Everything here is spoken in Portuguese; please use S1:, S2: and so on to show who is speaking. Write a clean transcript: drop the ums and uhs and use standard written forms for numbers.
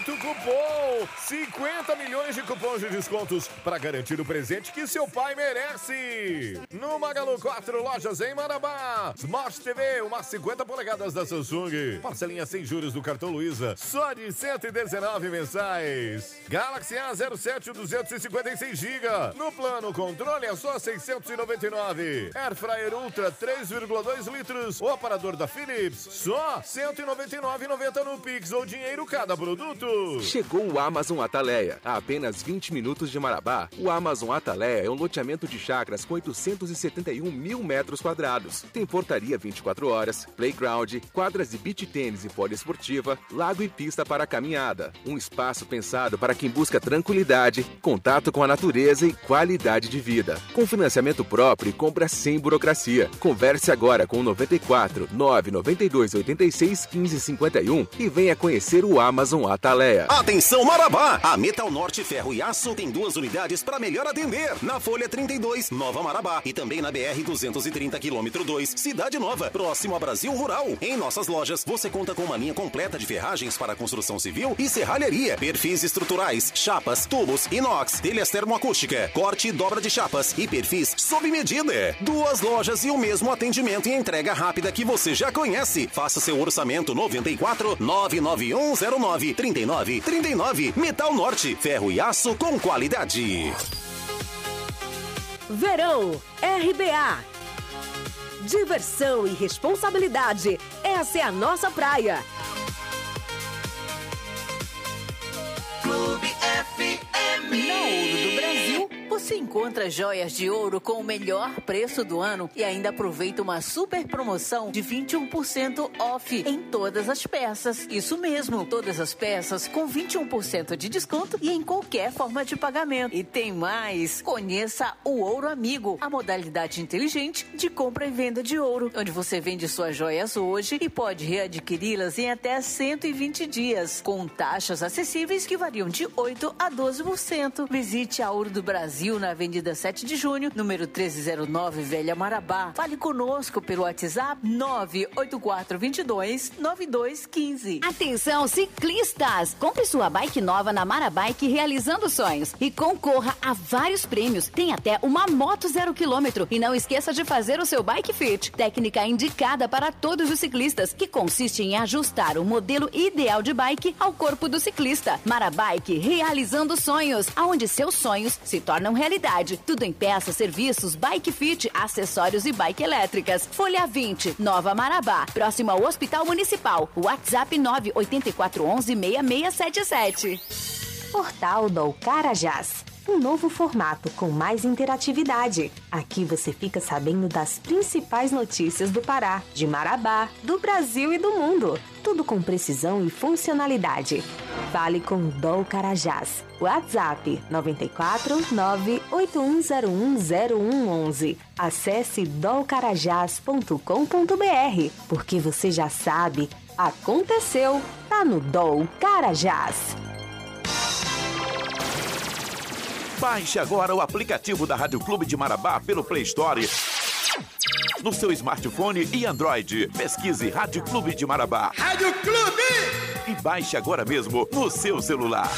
S1: muito cupom. 50 milhões de cupons de descontos para garantir o presente que seu pai merece. No Magalu, 4 lojas em Marabá. Smart TV, uma 50 polegadas da Samsung. Parcelinha sem juros do cartão Luiza, só de 119 mensais. Galaxy A07 256 GB. No plano controle é só 699. Air Fryer Ultra 3,2 litros. O aparador da Philips, só 199,90 no Pix ou dinheiro cada produto.
S2: Chegou o Amazon Ataleia. A apenas 20 minutos de Marabá, o Amazon Ataleia é um loteamento de chácaras com 871 mil metros quadrados. Tem portaria 24 horas, playground, quadras de beach tênis e poliesportiva, lago e pista para caminhada. Um espaço pensado para quem busca tranquilidade, contato com a natureza e qualidade de vida. Com financiamento próprio e compra sem burocracia. Converse agora com 94 992 86 15 51 e venha conhecer o Amazon Ataleia.
S3: Atenção Marabá! A Metal Norte Ferro e Aço tem 2 unidades para melhor atender. Na Folha 32, Nova Marabá, e também na BR 230 km 2, Cidade Nova, próximo a Brasil Rural. Em nossas lojas, você conta com uma linha completa de ferragens para construção civil e serralheria, perfis estruturais, chapas, tubos, inox, telhas termoacústica, corte e dobra de chapas e perfis sob medida. 2 lojas e o mesmo atendimento e entrega rápida que você já conhece. Faça seu orçamento 94 99109 39 39. Metal Norte, ferro e aço com qualidade.
S4: Verão RBA. Diversão e responsabilidade. Essa é a nossa praia.
S5: Clube FM.
S6: Na Ouro do Brasil, você encontra joias de ouro com o melhor preço do ano e ainda aproveita uma super promoção de 21% off em todas as peças. Isso mesmo, todas as peças com 21% de desconto e em qualquer forma de pagamento. E tem mais! Conheça o Ouro Amigo, a modalidade inteligente de compra e venda de ouro, onde você vende suas joias hoje e pode readquiri-las em até 120 dias, com taxas acessíveis que variam de 8% a 12%. Visite a Ouro do Brasil na Avenida 7 de Junho, número 1309, Velha Marabá. Fale conosco pelo WhatsApp 984229215.
S7: Atenção, ciclistas! Compre sua bike nova na Marabike Realizando Sonhos e concorra a vários prêmios. Tem até uma moto 0 km. E não esqueça de fazer o seu Bike Fit, técnica indicada para todos os ciclistas, que consiste em ajustar o modelo ideal de bike ao corpo do ciclista. Marabike Realizando Sonhos, aonde seus sonhos se tornam realidade. Tudo em peças, serviços, bike fit, acessórios e bike elétricas. Folha 20, Nova Marabá, próximo ao Hospital Municipal. WhatsApp 984116677.
S8: Portal do Carajás. Um novo formato com mais interatividade. Aqui você fica sabendo das principais notícias do Pará, de Marabá, do Brasil e do mundo. Tudo com precisão e funcionalidade. Fale com Dol Carajás. WhatsApp 94 981010111. Acesse dolcarajás.com.br. Porque você já sabe, aconteceu, tá no Dol Carajás.
S9: Baixe agora o aplicativo da Rádio Clube de Marabá pelo Play Store, no seu smartphone e Android. Pesquise Rádio Clube de Marabá.
S5: Rádio Clube!
S9: E baixe agora mesmo no seu celular.